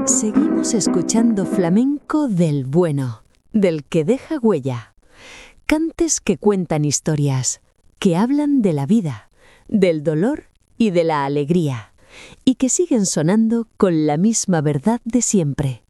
Seguimos escuchando flamenco del bueno, del que deja huella. Cantes que cuentan historias, que hablan de la vida, del dolor y de la alegría, y que siguen sonando con la misma verdad de siempre.